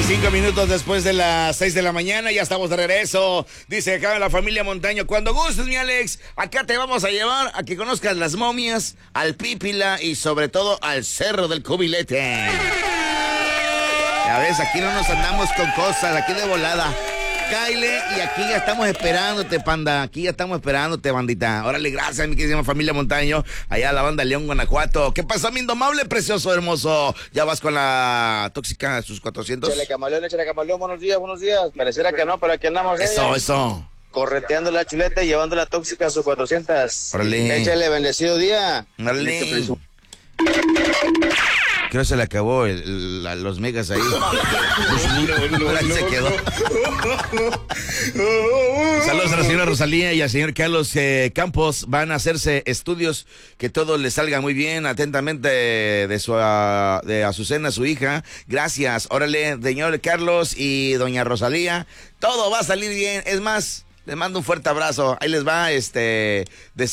5 minutos después de las 6 de la mañana, ya estamos de regreso. Dice acá la familia Montaño, cuando gustes, mi Alex, acá te vamos a llevar a que conozcas las momias, al Pípila y sobre todo al Cerro del Cubilete. Ya ves, aquí no nos andamos con cosas, aquí de volada. Kyle, y aquí ya estamos esperándote, panda. Aquí ya estamos esperándote, bandita. Órale, gracias, mi querida familia Montaño. Allá la banda León, Guanajuato. ¿Qué pasa, mi indomable, precioso, hermoso? ¿Ya vas con la tóxica de sus 400? Échale camaleón, buenos días. Pareciera que no, pero aquí andamos. Eso. Correteando la chuleta y llevando la tóxica a sus 400. Órale. Échale, bendecido día. Órale. Creo que se le acabó los megas ahí. Ahí se quedó. Saludos a la señora Rosalía y al señor Carlos Campos. Van a hacerse estudios, que todo les salga muy bien. Atentamente de Azucena, su hija. Gracias. Órale, señor Carlos y doña Rosalía. Todo va a salir bien. Es más, les mando un fuerte abrazo. Ahí les va,